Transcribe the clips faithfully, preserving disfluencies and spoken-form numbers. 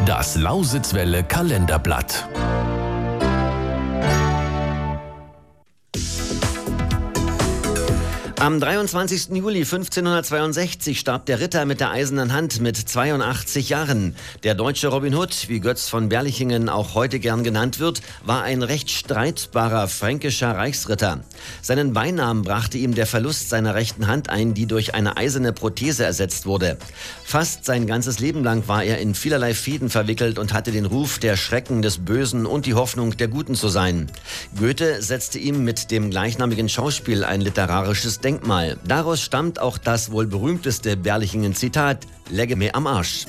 Das Lausitzwelle Kalenderblatt. Am dreiundzwanzigsten Juli fünfzehnhundertzweiundsechzig starb der Ritter mit der eisernen Hand mit zweiundachtzig Jahren. Der deutsche Robin Hood, wie Götz von Berlichingen auch heute gern genannt wird, war ein recht streitbarer fränkischer Reichsritter. Seinen Beinamen brachte ihm der Verlust seiner rechten Hand ein, die durch eine eiserne Prothese ersetzt wurde. Fast sein ganzes Leben lang war er in vielerlei Fehden verwickelt und hatte den Ruf, der Schrecken des Bösen und die Hoffnung der Guten zu sein. Goethe setzte ihm mit dem gleichnamigen Schauspiel ein literarisches Denkmal. Denkmal. Daraus stammt auch das wohl berühmteste Berlichingen-Zitat: Legge mir am Arsch.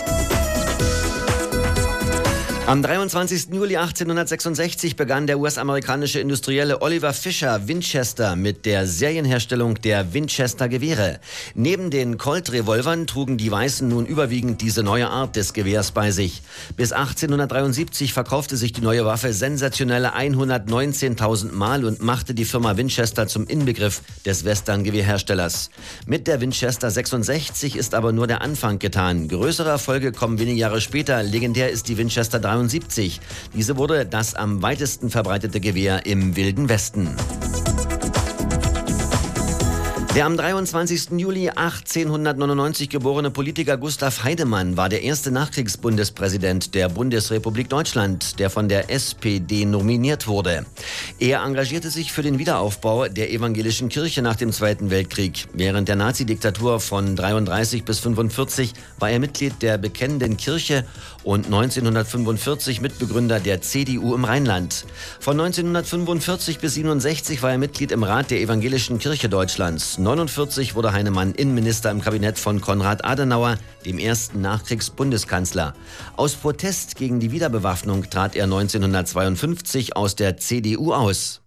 Am dreiundzwanzigsten Juli achtzehnhundertsechsundsechzig begann der U S-amerikanische Industrielle Oliver Fischer Winchester mit der Serienherstellung der Winchester-Gewehre. Neben den Colt-Revolvern trugen die Weißen nun überwiegend diese neue Art des Gewehrs bei sich. Bis achtzehnhundertdreiundsiebzig verkaufte sich die neue Waffe sensationelle hundertneunzehntausend Mal und machte die Firma Winchester zum Inbegriff des Western-Gewehrherstellers. Mit der Winchester sechsundsechzig ist aber nur der Anfang getan. Größere Erfolge kommen wenige Jahre später. Legendär ist die Winchester dreiundsiebzig. Diese wurde das am weitesten verbreitete Gewehr im Wilden Westen. Der am dreiundzwanzigsten Juli achtzehnhundertneunundneunzig geborene Politiker Gustav Heidemann war der erste Nachkriegsbundespräsident der Bundesrepublik Deutschland, der von der S P D nominiert wurde. Er engagierte sich für den Wiederaufbau der evangelischen Kirche nach dem Zweiten Weltkrieg. Während der Nazidiktatur von dreiunddreißig bis fünfundvierzig war er Mitglied der Bekennenden Kirche und neunzehnhundertfünfundvierzig Mitbegründer der C D U im Rheinland. Von neunzehnhundertfünfundvierzig bis siebenundsechzig war er Mitglied im Rat der Evangelischen Kirche Deutschlands. neunundvierzig wurde Heinemann Innenminister im Kabinett von Konrad Adenauer, dem ersten Nachkriegsbundeskanzler. Aus Protest gegen die Wiederbewaffnung trat er neunzehnhundertzweiundfünfzig aus der C D U aus.